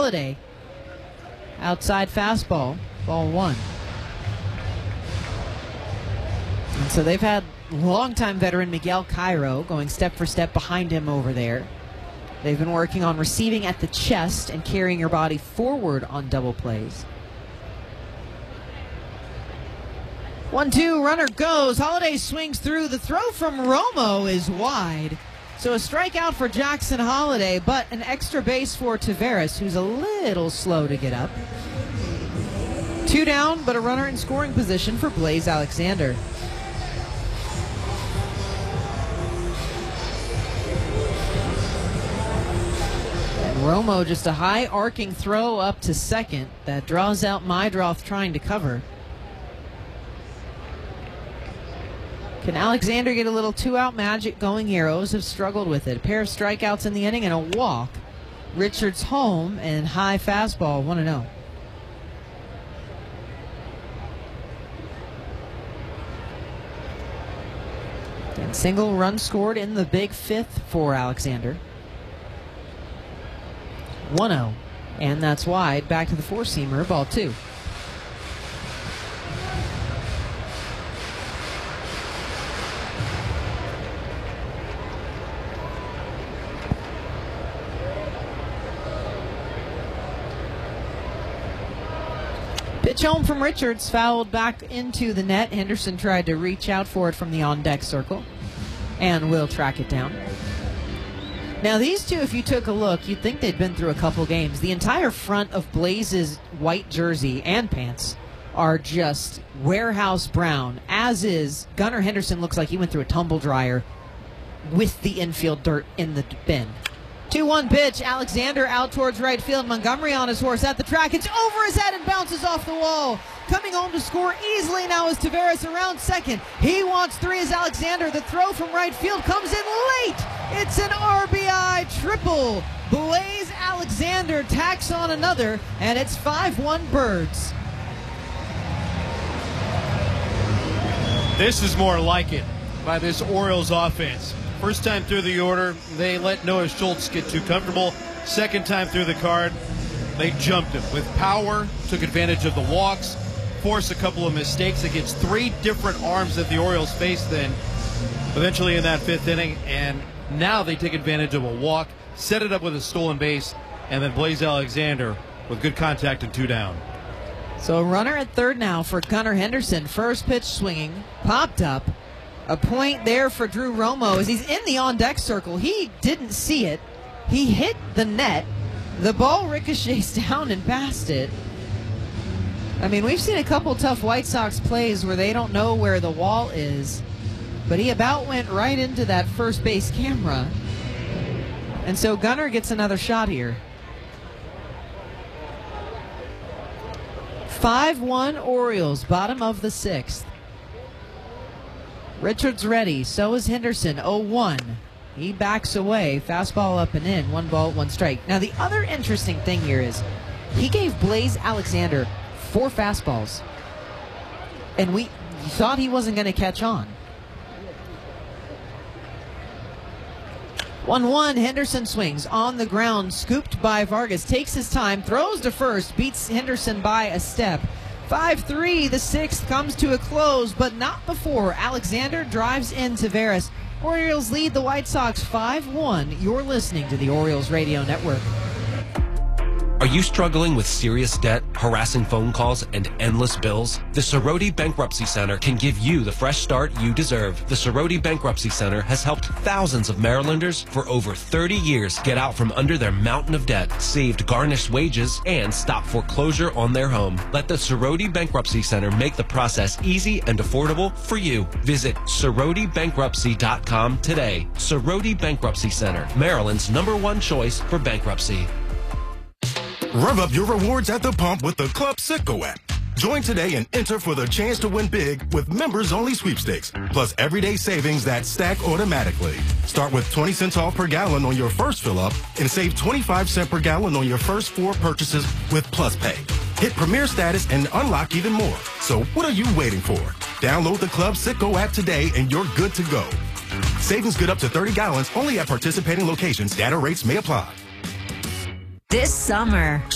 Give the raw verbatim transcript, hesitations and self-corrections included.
Holiday. Outside fastball, ball one. And so they've had longtime veteran Miguel Cairo going step for step behind him over there. They've been working on receiving at the chest and carrying your body forward on double plays. one two, runner goes. Holiday swings through. The throw from Romo is wide. So a strikeout for Jackson Holiday, but an extra base for Taveras, who's a little slow to get up. Two down, but a runner in scoring position for Blaze Alexander. And Romo, just a high arcing throw up to second that draws out Meidroth trying to cover. Can Alexander get a little two-out magic going here? O's have struggled with it. A pair of strikeouts in the inning and a walk. Richards home and high fastball, one and oh. And single run scored in the big fifth for Alexander. one oh. And that's wide. Back to the four-seamer, ball two. Pitch home from Richards, fouled back into the net. Henderson tried to reach out for it from the on-deck circle, and will track it down. Now these two, if you took a look, you'd think they'd been through a couple games. The entire front of Blaze's white jersey and pants are just warehouse brown, as is Gunnar Henderson. Looks like he went through a tumble dryer with the infield dirt in the bin. two one pitch. Alexander out towards right field. Montgomery on his horse at the track. It's over his head and bounces off the wall. Coming home to score easily now is Taveras around second. He wants three as Alexander. The throw from right field comes in late. It's an R B I triple. Blaze Alexander tacks on another, and it's five one Birds. This is more like it by this Orioles offense. First time through the order, they let Noah Schultz get too comfortable. Second time through the card, they jumped him with power, took advantage of the walks, forced a couple of mistakes against three different arms that the Orioles faced then, eventually in that fifth inning, and now they take advantage of a walk, set it up with a stolen base, and then Blaze Alexander with good contact and two down. So a runner at third now for Gunnar Henderson. First pitch swinging, popped up. A point there for Drew Romo as he's in the on-deck circle. He didn't see it. He hit the net. The ball ricochets down and past it. I mean, we've seen a couple tough White Sox plays where they don't know where the wall is, but he about went right into that first base camera. And so Gunnar gets another shot here. five one Orioles, bottom of the sixth. Richards ready, so is Henderson, oh one. He backs away, fastball up and in, one ball, one strike. Now the other interesting thing here is he gave Blaze Alexander four fastballs, and we thought he wasn't going to catch on. one one, Henderson swings on the ground, scooped by Vargas, takes his time, throws to first, beats Henderson by a step. five three, the sixth comes to a close, but not before Alexander drives in Taveras. Orioles lead the White Sox five one. You're listening to the Orioles Radio Network. Are you struggling with serious debt, harassing phone calls, and endless bills? The Cerroti Bankruptcy Center can give you the fresh start you deserve. The Cerroti Bankruptcy Center has helped thousands of Marylanders for over thirty years get out from under their mountain of debt, saved garnished wages, and stopped foreclosure on their home. Let the Cerroti Bankruptcy Center make the process easy and affordable for you. Visit Cerroti Bankruptcy dot com today. Cerroti Bankruptcy Center, Maryland's number one choice for bankruptcy. Rev up your rewards at the pump with the Club Citgo app. Join today and enter for the chance to win big with members-only sweepstakes, plus everyday savings that stack automatically. Start with twenty cents off per gallon on your first fill-up and save twenty-five cents per gallon on your first four purchases with Plus Pay. Hit Premier status and unlock even more. So what are you waiting for? Download the Club Citgo app today and you're good to go. Savings good up to thirty gallons only at participating locations. Data rates may apply. This summer,